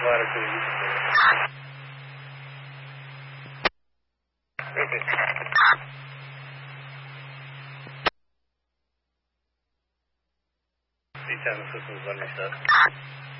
悪く言って。リチャード・スープ・バネスタ